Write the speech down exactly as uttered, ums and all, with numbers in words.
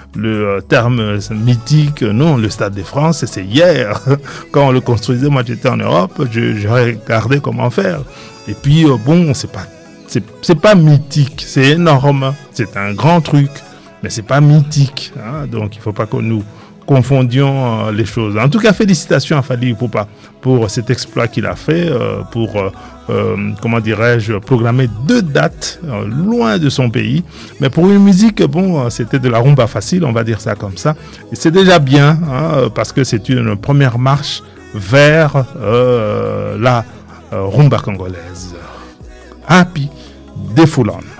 le euh, terme mythique. Non, le Stade de France, c'est hier. Quand on le construisait, moi j'étais en Europe, je, je regardais comment faire. Et puis, euh, bon, c'est pas, c'est, c'est pas mythique, c'est énorme. C'est un grand truc, mais c'est pas mythique. Hein, donc, il faut pas que nous confondions euh, les choses. En tout cas, félicitations à Fally Ipupa pour cet exploit qu'il a fait, euh, pour, euh, euh, comment dirais-je, programmer deux dates euh, loin de son pays. Mais pour une musique, bon, euh, c'était de la rumba facile, on va dire ça comme ça. Et c'est déjà bien, hein, parce que c'est une première marche vers euh, la euh, rumba congolaise. Happy Defulan.